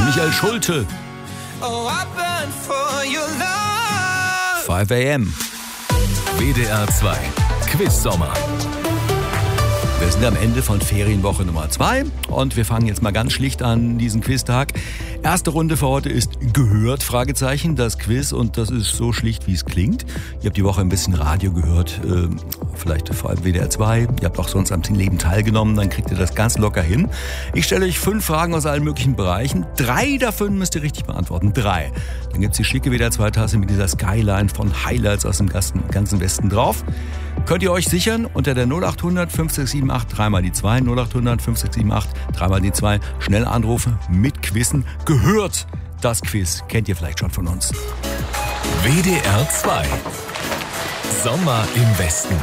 Michael Schulte. 5 a.m. WDR 2 Quiz Sommer. Wir sind am Ende von Ferienwoche Nummer 2 und wir fangen jetzt mal ganz schlicht an diesen Quiztag. Erste Runde für heute ist gehört, Fragezeichen, das Quiz, und das ist so schlicht, wie es klingt. Ihr habt die Woche ein bisschen Radio gehört, vielleicht vor allem WDR 2. Ihr habt auch sonst am Leben teilgenommen, dann kriegt ihr das ganz locker hin. Ich stelle euch 5 Fragen aus allen möglichen Bereichen. 3 davon müsst ihr richtig beantworten. 3. Dann gibt's die schicke WDR 2 Tasse mit dieser Skyline von Highlights aus dem ganzen Westen drauf. Könnt ihr euch sichern unter der 0800 5678 3 mal die 2, 0800 5678 3 mal die 2. Schnell anrufen, mit Quizzen. Gehört, das Quiz kennt ihr vielleicht schon von uns. WDR 2 Sommer im Westen.